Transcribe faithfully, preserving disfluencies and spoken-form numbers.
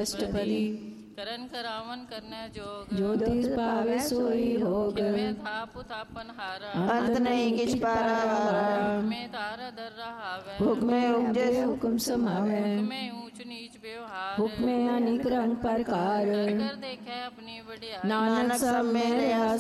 ਅਸ਼ਟਪਦੀ। ਕਰਨ ਕਰਾਵਨ ਕਰਨਾ ਜੋਗ, ਜੋ ਤਿਸ ਭਾਵੇ ਸੋਈ ਹੋਗ। ਕਿਵੇਂ ਥਾਪ ਥਾਪਨ ਹਾਰਾ, ਅੰਤ ਨਹੀਂ ਕਿਛ ਪਾਰਾਵਾਰਾ। ਹੁਕਮੇ ਤਾਰ ਦਰ ਰਹਾਵੇ, ਹੁਕਮੇ ਉਪਜੈ ਹੁਕਮ ਸਮਾਵੈ। ਹੁਕਮੇ ਊਚ ਨੀਚ ਵਿਵਹਾਰ, ਹੁਕਮੇ ਅਨੇਕ ਰੰਗ ਪ੍ਰਕਾਰ। ਕਰ ਕਰ ਦੇਖੈ ਆਪਣੀ ਵਡਿਆਈ, ਨਾਨਕ ਸਭ ਮੇਰਿਆ